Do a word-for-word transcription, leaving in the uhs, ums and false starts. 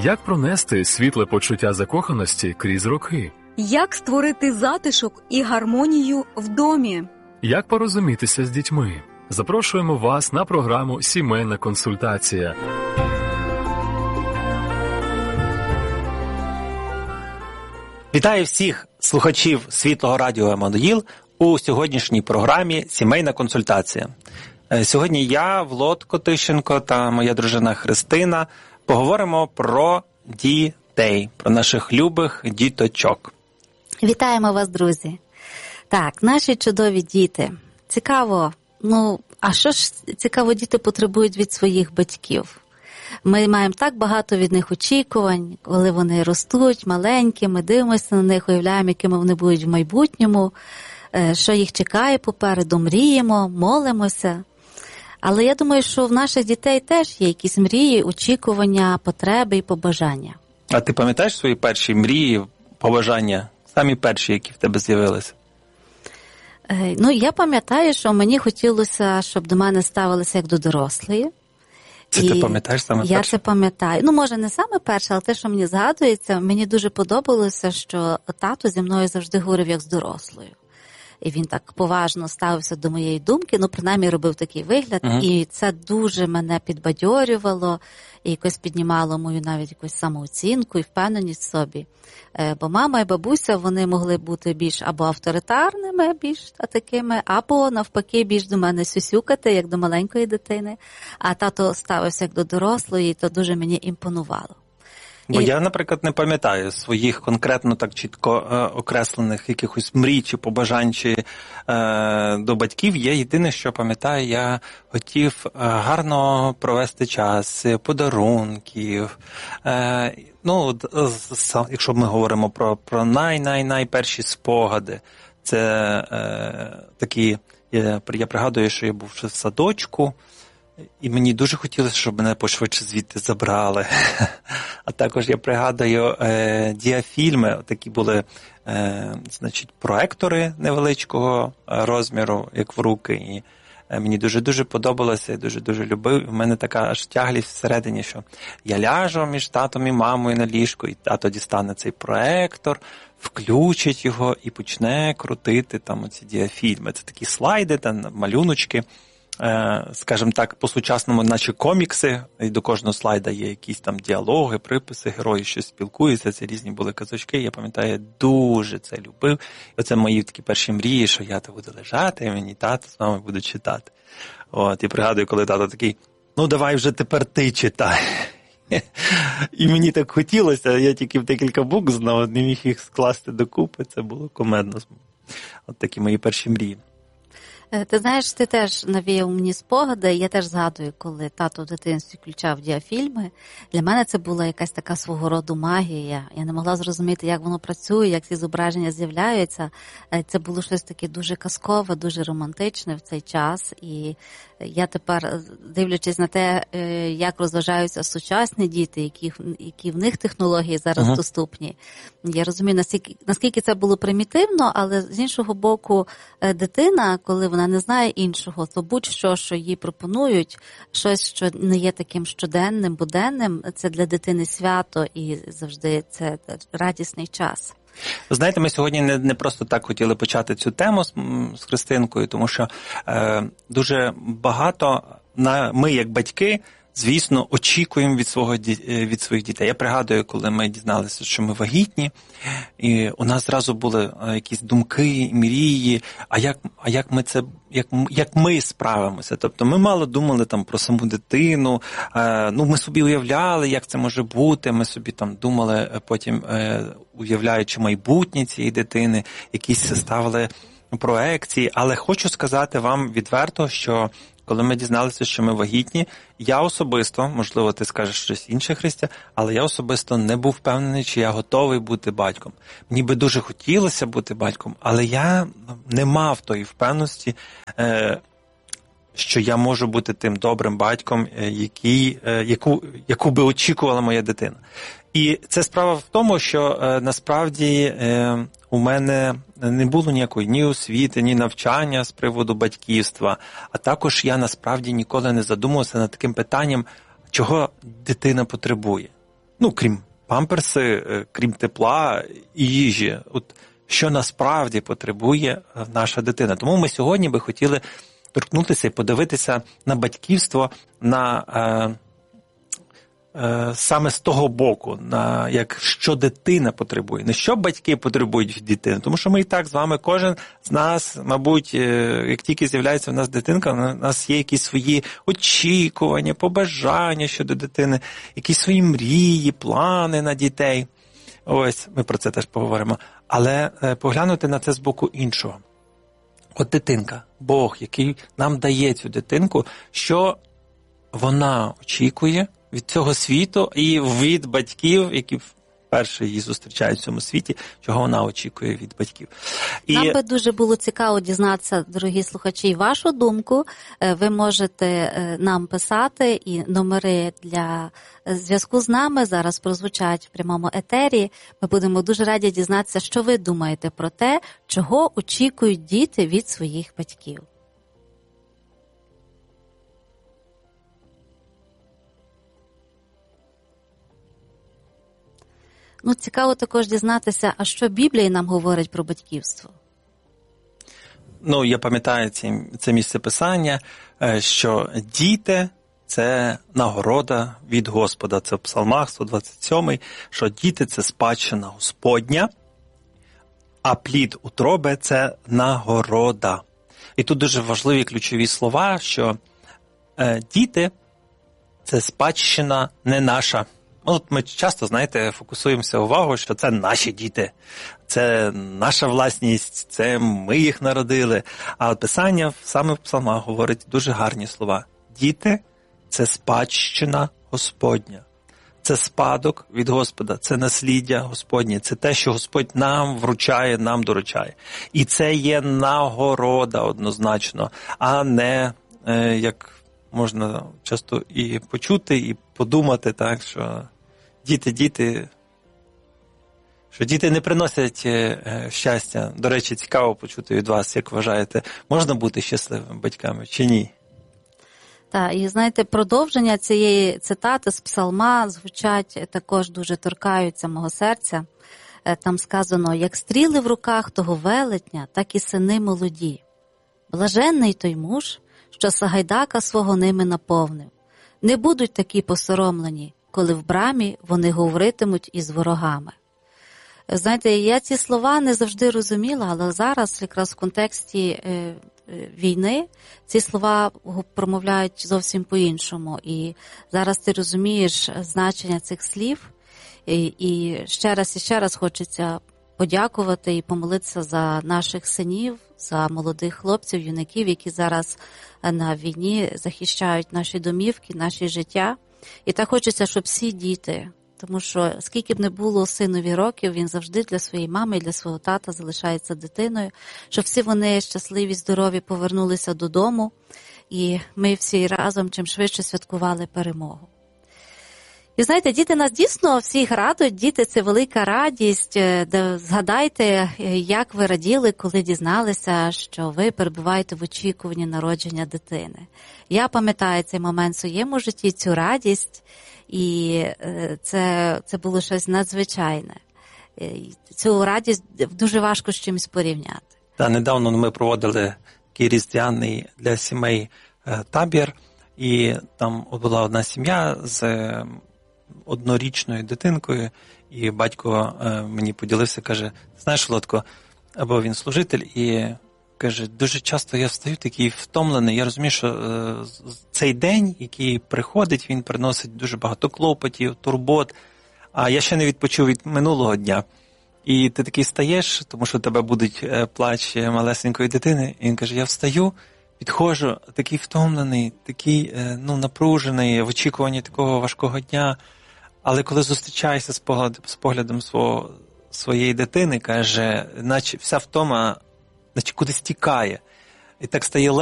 Як пронести світле почуття закоханості крізь роки? Як створити затишок і гармонію в домі? Як порозумітися з дітьми? Запрошуємо вас на програму «Сімейна консультація». Вітаю всіх слухачів Світлого радіо «Еммануїл» у сьогоднішній програмі «Сімейна консультація». Сьогодні я, Влод Котищенко та моя дружина Христина поговоримо про дітей, про наших любих діточок. Вітаємо вас, друзі. Так, наші чудові діти. Цікаво, ну, а що ж цікаво діти потребують від своїх батьків? Ми маємо так багато від них очікувань, коли вони ростуть маленькі, ми дивимося на них, уявляємо, якими вони будуть в майбутньому, що їх чекає попереду, мріємо, молимося. Але я думаю, що в наших дітей теж є якісь мрії, очікування, потреби і побажання. А ти пам'ятаєш свої перші мрії, побажання, самі перші, які в тебе з'явилися? Ну, я пам'ятаю, що мені хотілося, щоб до мене ставилися як до дорослої. Це і ти пам'ятаєш саме перше? Я це пам'ятаю. Ну, може, не саме перше, але те, що мені згадується, мені дуже подобалося, що тато зі мною завжди говорив як з дорослою. І він так поважно ставився до моєї думки, ну, принаймні, робив такий вигляд. Uh-huh. І це дуже мене підбадьорювало, і якось піднімало мою навіть якусь самооцінку і впевненість в собі. Бо мама і бабуся, вони могли бути більш або авторитарними, більш такими, або навпаки більш до мене сюсюкати, як до маленької дитини. А тато ставився як до дорослої, і то дуже мені імпонувало. Бо І... я, наприклад, не пам'ятаю своїх конкретно так чітко е, окреслених якихось мрій чи побажань чи, е, до батьків. Є єдине, що пам'ятаю, я хотів е, гарно провести час, подарунків. Е, ну, якщо ми говоримо про, про най-най-найперші спогади, це е, такі, я, я пригадую, що я був ще в садочку, і мені дуже хотілося, щоб мене пошвидше звідти забрали. А також я пригадую е, діафільми, такі були, е, значить, проектори невеличкого розміру, як в руки. І е, мені дуже-дуже подобалося, я дуже-дуже любив. У мене така аж тяглість всередині, що я ляжу між татом і мамою на ліжку, і тато дістане цей проектор, включить його і почне крутити там оці діафільми. Це такі слайди, там малюночки. Скажімо так, по-сучасному, наче комікси, і до кожного слайда є якісь там діалоги, приписи, герої щось спілкуються, це різні були казочки, я пам'ятаю, я дуже це любив. І оце мої такі перші мрії, що я то буду лежати, і мені тато з мамою буде читати. От, і пригадую, коли тато такий, ну давай вже тепер ти читай. І мені так хотілося, я тільки в декілька букв знав, не міг їх скласти докупи, це було кумедно. От такі мої перші мрії. Ти знаєш, ти теж навіяв мені спогади, я теж згадую, коли тато в дитинстві включав діафільми, для мене це була якась така свого роду магія. Я не могла зрозуміти, як воно працює, як ці зображення з'являються. Це було щось таке дуже казкове, дуже романтичне в цей час. І я тепер, дивлячись на те, як розважаються сучасні діти, які, які в них технології зараз uh-huh. доступні, я розумію, наскільки, наскільки це було примітивно, але з іншого боку, дитина, коли вона не знає іншого, то будь-що, що їй пропонують, щось, що не є таким щоденним, буденним, це для дитини свято і завжди це радісний час. Знаєте, ми сьогодні не, не просто так хотіли почати цю тему з, з Христинкою, тому що е, дуже багато на, ми, як батьки, звісно, очікуємо від, свого, від своїх дітей. Я пригадую, коли ми дізналися, що ми вагітні, і у нас зразу були якісь думки, мрії, а як, а як ми це, як, як ми справимося. Тобто ми мало думали там про саму дитину, е, ну ми собі уявляли, як це може бути, ми собі там думали потім, е, уявляючи майбутнє цієї дитини, якісь ставили проекції, але хочу сказати вам відверто, що коли ми дізналися, що ми вагітні, я особисто, можливо, ти скажеш щось інше, Христя, але я особисто не був впевнений, чи я готовий бути батьком. Мені би дуже хотілося бути батьком, але я не мав тої впевненості, що я можу бути тим добрим батьком, який, яку, яку би очікувала моя дитина. І це справа в тому, що е, насправді е, у мене не було ніякої ні освіти, ні навчання з приводу батьківства, а також я насправді ніколи не задумувався над таким питанням, чого дитина потребує. ну, крім памперси, крім тепла і їжі, от що насправді потребує наша дитина. Тому ми сьогодні би хотіли торкнутися і подивитися на батьківство, на е, е, саме з того боку, на як що дитина потребує, не що батьки потребують від дитини. Тому що ми і так з вами, кожен з нас, мабуть, е, як тільки з'являється в нас дитинка, у нас є якісь свої очікування, побажання щодо дитини, якісь свої мрії, плани на дітей. Ось, ми про це теж поговоримо. Але е, поглянути на це з боку іншого. От дитинка, Бог, який нам дає цю дитинку, що вона очікує від цього світу і від батьків, які вперше її зустрічають в цьому світі, чого вона очікує від батьків. І... Нам би дуже було цікаво дізнатися, дорогі слухачі, вашу думку. Ви можете нам писати, і номери для зв'язку з нами зараз прозвучать в прямому етері. Ми будемо дуже раді дізнатися, що ви думаєте про те, чого очікують діти від своїх батьків. Ну, цікаво також дізнатися, а що Біблія нам говорить про батьківство? Ну, я пам'ятаю це, це місце писання, що діти – це нагорода від Господа. Це в Псалмах сто двадцять сьомий, що діти – це спадщина Господня, а плід утроби – це нагорода. І тут дуже важливі ключові слова, що е, діти – це спадщина не наша. От ми часто, знаєте, фокусуємося увагу, що це наші діти, це наша власність, це ми їх народили. А Писання саме в Псалмах говорить дуже гарні слова. Діти – це спадщина Господня. Це спадок від Господа, це насліддя Господнє, це те, що Господь нам вручає, нам доручає. І це є нагорода однозначно, а не, е, як можна часто і почути, і подумати, так, що діти, діти, що діти не приносять е, щастя. До речі, цікаво почути від вас, як вважаєте, можна бути щасливими батьками чи ні? Так, і знаєте, продовження цієї цитати з Псалма звучать, також дуже торкаються мого серця. Там сказано, як стріли в руках того велетня, так і сини молоді. Блаженний той муж, що Сагайдака свого ними наповнив. Не будуть такі посоромлені, коли в брамі вони говоритимуть із ворогами. Знаєте, я ці слова не завжди розуміла, але зараз якраз в контексті війни ці слова промовляють зовсім по-іншому. І зараз ти розумієш значення цих слів, і, і ще раз і ще раз хочеться подякувати і помолитися за наших синів, за молодих хлопців, юнаків, які зараз на війні захищають наші домівки, наше життя. І так хочеться, щоб всі діти, тому що скільки б не було синові років, він завжди для своєї мами і для свого тата залишається дитиною, щоб всі вони щасливі, здорові повернулися додому, і ми всі разом чим швидше святкували перемогу. І знаєте, діти нас дійсно всіх радують, діти – це велика радість. Де, згадайте, як ви раділи, коли дізналися, що ви перебуваєте в очікуванні народження дитини. Я пам'ятаю цей момент в своєму житті, цю радість, і це, це було щось надзвичайне. Цю радість дуже важко з чимось порівняти. Та, недавно ми проводили такий різдвяний для сімей табір, і там була одна сім'я з однорічною дитинкою, і батько е, мені поділився, каже, знаєш, Володко, або він служитель, і каже, дуже часто я встаю такий втомлений, я розумію, що е, цей день, який приходить, він приносить дуже багато клопотів, турбот, а я ще не відпочив від минулого дня. І ти такий стаєш, тому що у тебе будуть е, плач малесенької дитини, і він каже, я встаю, підходжу, такий втомлений, такий е, ну, напружений, в очікуванні такого важкого дня. Але коли зустрічаєшся з поглядом, з поглядом свого, своєї дитини, каже, наче вся втома, наче кудись тікає. І так стає